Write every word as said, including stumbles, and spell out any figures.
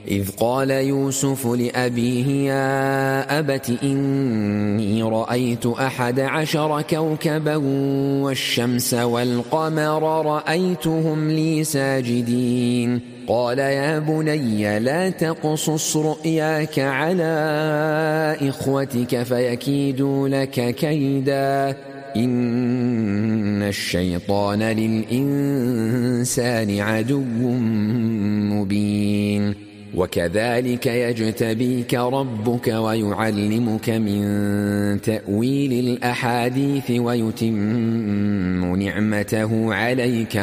إذ قال يوسف لأبيه يا أبت إني رأيت أحد عشر كوكبا والشمس والقمر رأيتهم لي ساجدين قال يا بني لا تقصص رؤياك على إخوتك فيكيدوا لك كيدا إن الشيطان للإنسان عدو مبين وكذلك يجتبيك ربك ويعلمك من تأويل الأحاديث ويتم نعمته عليك